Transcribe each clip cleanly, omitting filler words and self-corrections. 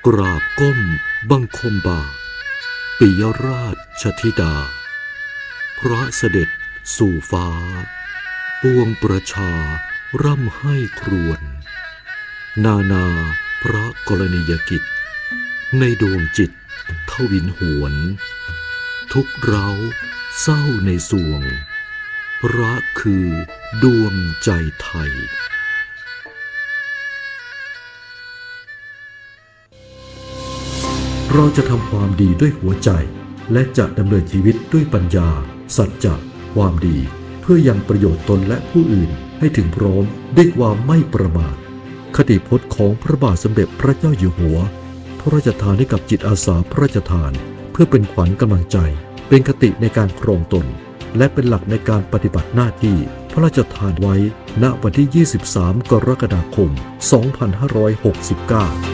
กราบก้มบังคมบาทปิยราชธิดาพระเสด็จสู่ฟ้าปวงประชาร่ำให้ครวญนาพระกรณียกิจในดวงจิตทวินหวนทุกเร้าเศร้าในสวงพระคือดวงใจไทยเราจะทำความดีด้วยหัวใจและจะดำเนินชีวิตด้วยปัญญาสัจจะความดีเพื่อยังประโยชน์ตนและผู้อื่นให้ถึงพร้อมด้วยความไม่ประมาทคติพจน์ของพระบาทสมเด็จพระเจ้าอยู่หัวพระราชทานให้กับจิตอาสาพระราชทานเพื่อเป็นขวัญกำลังใจเป็นคติในการครองตนและเป็นหลักในการปฏิบัติหน้าที่พระราชทานไว้ณวันที่23 กรกฎาคม 2569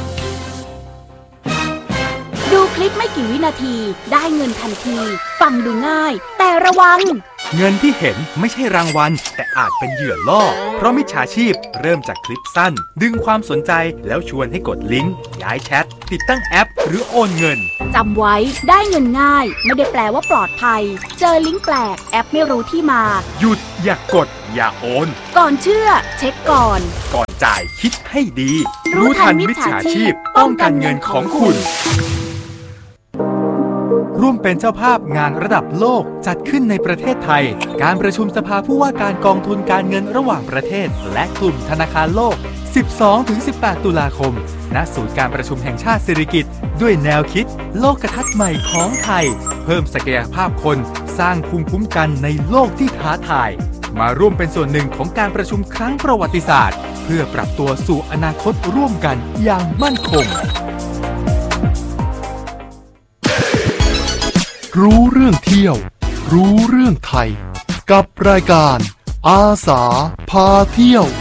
ดูคลิปไม่กี่วินาทีได้เงินทันทีฟังดูง่ายแต่ระวังเงินที่เห็นไม่ใช่รางวัลแต่อาจเป็นเหยื่อล่อเพราะมิจฉาชีพเริ่มจากคลิปสั้นดึงความสนใจแล้วชวนให้กดลิงก์ย้ายแชทติดตั้งแอปหรือโอนเงินจำไว้ได้เงินง่ายไม่ได้แปลว่าปลอดภัยเจอลิงก์แปลกแอปไม่รู้ที่มาหยุดอย่ากดอย่าโอนก่อนเชื่อเช็คก่อนจ่ายคิดให้ดีรู้ทันมิจฉาชีพป้องกันเงินของคุณร่วมเป็นเจ้าภาพงานระดับโลกจัดขึ้นในประเทศไทยการประชุมสภาผู้ว่าการกองทุนการเงินระหว่างประเทศและกลุ่มธนาคารโลก 12-18 ตุลาคมณศูนย์การประชุมแห่งชาติสิริกิติ์ด้วยแนวคิดโลกทัศน์ใหม่ของไทยเพิ่มศักยภาพคนสร้างภูมิคุ้มกันในโลกที่ท้าทายมาร่วมเป็นส่วนหนึ่งของการประชุมครั้งประวัติศาสตร์เพื่อปรับตัวสู่อนาคตร่วมกันอย่างมั่นคงรู้เรื่องเที่ยวรู้เรื่องไทยกับรายการอาสาพาเที่ยว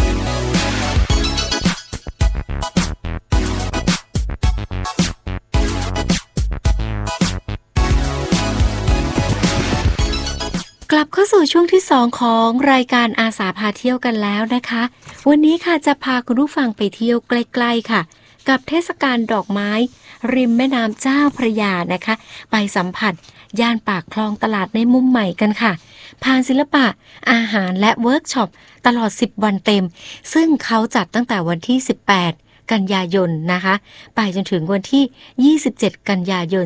กลับเข้าสู่ช่วงที่2ของรายการอาสาพาเที่ยวกันแล้วนะคะวันนี้ค่ะจะพาคุณผู้ฟังไปเที่ยวใกล้ๆค่ะกับเทศกาลดอกไม้ริมแม่น้ำเจ้าพระยานะคะไปสัมผัสย่านปากคลองตลาดในมุมใหม่กันค่ะผ่านศิลปะอาหารและเวิร์กช็อปตลอด10วันเต็มซึ่งเขาจัดตั้งแต่วันที่18กันยายนนะคะไปจนถึงวันที่27กันยายน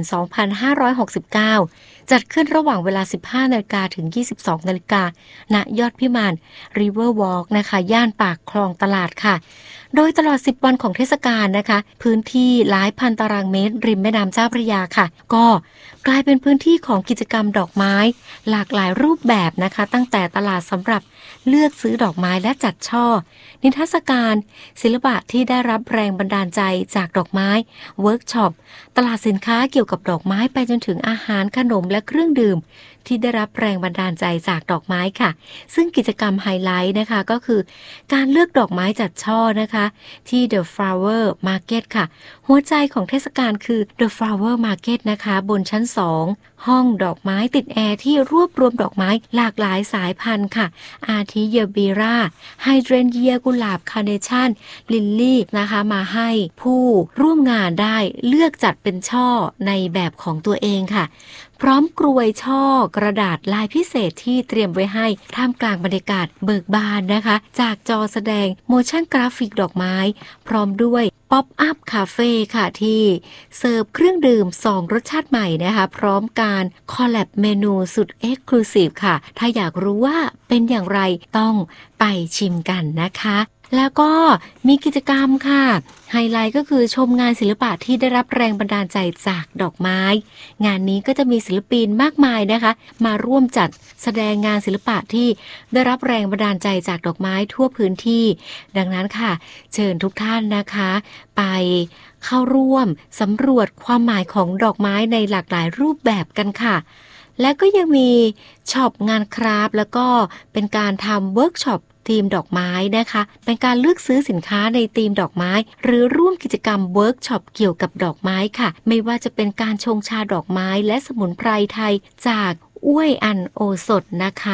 2569จัดขึ้นระหว่างเวลา 15:00 นถึง 22:00 นณยอดพิมาน River Walk นะคะย่านปากคลองตลาดค่ะโดยตลอด10วันของเทศกาลนะคะพื้นที่หลายพันตารางเมตรริมแม่น้ำเจ้าพระยาค่ะก็กลายเป็นพื้นที่ของกิจกรรมดอกไม้หลากหลายรูปแบบนะคะตั้งแต่ตลาดสำหรับเลือกซื้อดอกไม้และจัดช่อนิทรรศการศิลปะที่ได้รับแรงบันดาลใจจากดอกไม้เวิร์กช็อปตลาดสินค้าเกี่ยวกับดอกไม้ไปจนถึงอาหารขนมและเครื่องดื่มที่ได้รับแรงบันดาลใจจากดอกไม้ค่ะซึ่งกิจกรรมไฮไลท์นะคะก็คือการเลือกดอกไม้จัดช่อนะคะที่ The Flower Market ค่ะหัวใจของเทศกาลคือ The Flower Market นะคะบนชั้น2ห้องดอกไม้ติดแอร์ที่รวบรวมดอกไม้หลากหลายสายพันธุ์ค่ะอาทิเยบีราไฮเดรนเยียกุหลาบคาร์เนชั่นลิลลี่นะคะมาให้ผู้ร่วมงานได้เลือกจัดเป็นช่อในแบบของตัวเองค่ะพร้อมกรวยช่อกระดาษลายพิเศษที่เตรียมไว้ให้ท่ามกลางบรรยากาศเบิกบานนะคะจากจอแสดงโมชั่นกราฟิกดอกไม้พร้อมด้วยป๊อปอัพคาเฟ่ค่ะที่เสิร์ฟเครื่องดื่ม2รสชาติใหม่นะคะพร้อมการคอลแลบเมนูสุดเอ็กซ์คลูซีฟค่ะถ้าอยากรู้ว่าเป็นอย่างไรต้องไปชิมกันนะคะแล้วก็มีกิจกรรมค่ะไฮไลท์ก็คือชมงานศิลปะที่ได้รับแรงบันดาลใจจากดอกไม้งานนี้ก็จะมีศิลปินมากมายนะคะมาร่วมจัดแสดงงานศิลปะที่ได้รับแรงบันดาลใจจากดอกไม้ทั่วพื้นที่ดังนั้นค่ะเชิญทุกท่านนะคะไปเข้าร่วมสำรวจความหมายของดอกไม้ในหลากหลายรูปแบบกันค่ะและก็ยังมีช็อปงานคราฟต์แล้วก็เป็นการทำเวิร์กช็อปธีมดอกไม้นะคะเป็นการเลือกซื้อสินค้าในธีมดอกไม้หรือร่วมกิจกรรมเวิร์กช็อปเกี่ยวกับดอกไม้ค่ะไม่ว่าจะเป็นการชงชาดอกไม้และสมุนไพรไทยจากอ้วยอันโอสถนะคะ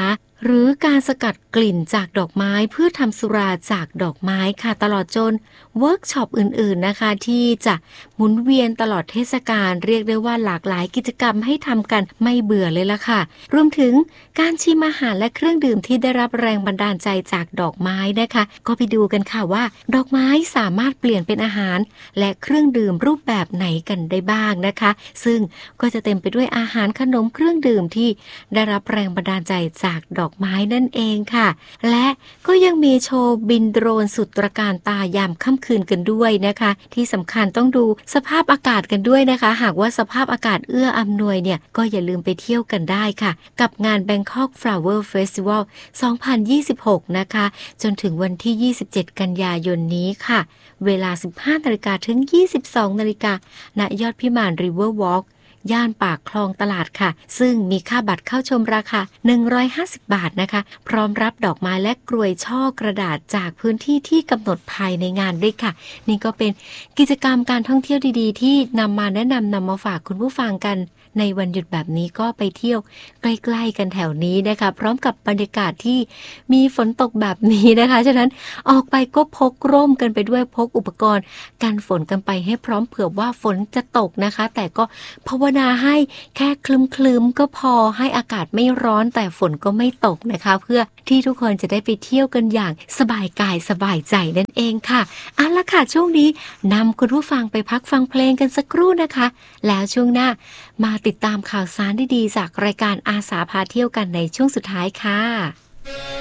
หรือการสกัดกลิ่นจากดอกไม้เพื่อทำสุราจากดอกไม้ค่ะตลอดจนเวิร์กช็อปอื่นๆนะคะที่จะหมุนเวียนตลอดเทศกาลเรียกได้ว่าหลากหลายกิจกรรมให้ทำกันไม่เบื่อเลยล่ะค่ะรวมถึงการชิมอาหารและเครื่องดื่มที่ได้รับแรงบันดาลใจจากดอกไม้นะคะก็ไปดูกันค่ะว่าดอกไม้สามารถเปลี่ยนเป็นอาหารและเครื่องดื่มรูปแบบไหนกันได้บ้างนะคะซึ่งก็จะเต็มไปด้วยอาหารขนมเครื่องดื่มที่ได้รับแรงบันดาลใจจากดอกไม้นั่นเองค่ะและก็ยังมีโชว์บินโดรนสุดตระการตายามค่ำคืนกันด้วยนะคะที่สำคัญต้องดูสภาพอากาศกันด้วยนะคะหากว่าสภาพอากาศเอื้ออำนวยเนี่ยก็อย่าลืมไปเที่ยวกันได้ค่ะกับงาน Bangkok Flower Festival 2026 นะคะจนถึงวันที่ 27 กันยายนนี้ค่ะเวลา 15 นาฬิกาถึง 22 นาฬิกาณยอดพิมาน River Walkย่านปากคลองตลาดค่ะซึ่งมีค่าบัตรเข้าชมราคา150 บาทนะคะพร้อมรับดอกไม้และกรวยช่อกระดาษจากพื้นที่ที่กำหนดภายในงานด้วยค่ะนี่ก็เป็นกิจกรรมการท่องเที่ยวดีๆที่นำมาแนะนำมาฝากคุณผู้ฟังกันในวันหยุดแบบนี้ก็ไปเที่ยวใกล้ๆกันแถวนี้นะคะพร้อมกับบรรยากาศที่มีฝนตกแบบนี้นะคะฉะนั้นออกไปก็พกร่มกันไปด้วยพกอุปกรณ์กันฝนกันไปให้พร้อมเผื่อว่าฝนจะตกนะคะแต่ก็ภาวนาให้แค่คลึ้มๆก็พอให้อากาศไม่ร้อนแต่ฝนก็ไม่ตกนะคะเพื่อที่ทุกคนจะได้ไปเที่ยวกันอย่างสบายกายสบายใจนั่นเองค่ะเอาล่ะค่ะช่วงนี้นำคุณผู้ฟังไปพักฟังเพลงกันสักครู่นะคะแล้วช่วงหน้ามาติดตามข่าวสารดีๆจากรายการอาสาพาเที่ยวกันในช่วงสุดท้ายค่ะ